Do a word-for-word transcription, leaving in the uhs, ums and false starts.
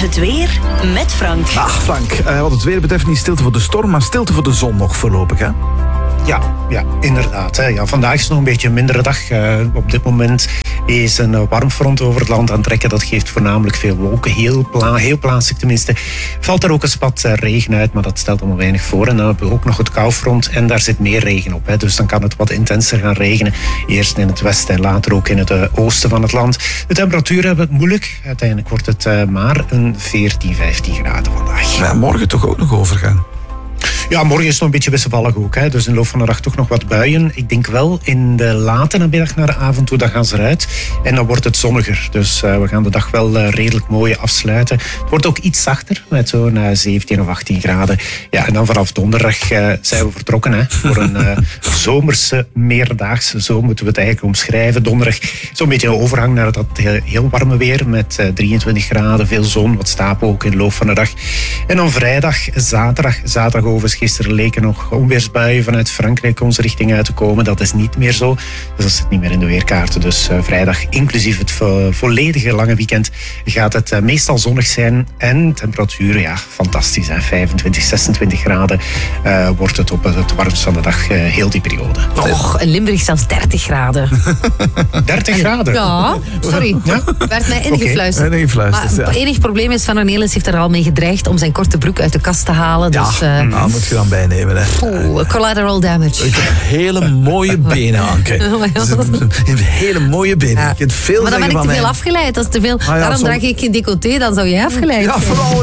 Het weer met Frank. Ah, Frank, uh, wat het weer betreft niet stilte voor de storm, maar stilte voor de zon nog voorlopig, hè? Ja, ja, inderdaad. Hè. Ja, vandaag is nog een beetje een mindere dag. Uh, op dit moment is een uh, warmfront over het land aan het trekken. Dat geeft voornamelijk veel wolken. Heel, pla- heel plaatselijk tenminste. Valt er ook een spat uh, regen uit, maar dat stelt allemaal weinig voor. En dan hebben we ook nog het koufront en daar zit meer regen op. Hè. Dus dan kan het wat intenser gaan regenen. Eerst in het westen en later ook in het uh, oosten van het land. De temperaturen hebben het moeilijk. Uiteindelijk wordt het uh, maar een veertien, vijftien graden vandaag. Ja, morgen toch ook nog overgaan? Ja, morgen is het nog een beetje wisselvallig ook. Hè. Dus in de loop van de dag toch nog wat buien. Ik denk wel in de late namiddag naar de avond toe, dan gaan ze eruit. En dan wordt het zonniger. Dus uh, we gaan de dag wel uh, redelijk mooi afsluiten. Het wordt ook iets zachter, met zo'n uh, zeventien of achttien graden. Ja, en dan vanaf donderdag uh, zijn we vertrokken. Hè, voor een uh, zomerse, meerdaagse, zo moeten we het eigenlijk omschrijven. Donderdag zo'n beetje een overgang naar dat heel warme weer. Met uh, drieëntwintig graden, veel zon, wat stapelwolken in de loop van de dag. En dan vrijdag, zaterdag, zaterdag overigens. Gisteren leken nog onweersbuien vanuit Frankrijk onze richting uit te komen. Dat is niet meer zo. Dus dat zit niet meer in de weerkaarten. Dus uh, vrijdag, inclusief het vo- volledige lange weekend, gaat het uh, meestal zonnig zijn. En temperaturen, ja, fantastisch. Hè? vijfentwintig, zesentwintig graden uh, wordt het op het warmst van de dag uh, heel die periode. Och, in Limburg zelfs dertig graden. dertig graden? Ja, sorry. Ja? Werd mij ingefluisterd. Okay. ingefluisterd Maar het ja. enige probleem is, Van Ornelis heeft er al mee gedreigd om zijn korte broek uit de kast te halen. Ja, Dus, uh, nou, moet je dan bijnemen. Hè. Oeh, collateral damage. Ik heb hele mooie benen, Anke. Oh, ja. Dus je hebt hele mooie benen. Ja. Je kunt veel Maar dan ben zeggen ik van te veel mij. afgeleid. Dat is te veel. Ah, ja, Daarom som- draag ik geen decolleté, dan zou je afgeleid Ja, zijn. vooral